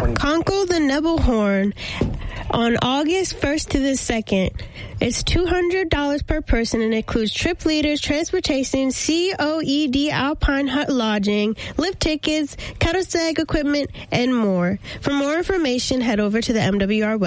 Conquer the Nebelhorn on August 1st to the 2nd. It's $200 per person and includes trip leaders, transportation, COED Alpine Hut lodging, lift tickets, kettle sag equipment, and more. For more information, head over to the MWR website.